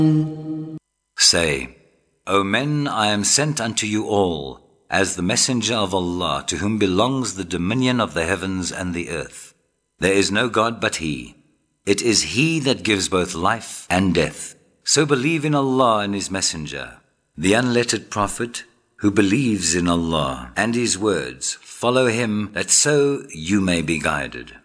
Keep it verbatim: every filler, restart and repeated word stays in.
Say, O men, I am sent unto you all as the messenger of Allah, to whom belongs the dominion of the heavens and the earth. There is no God but He. It is He that gives both life and death. So believe in Allah and His Messenger, the unlettered Prophet, who believes in Allah and His words. Follow him, that so you may be guided.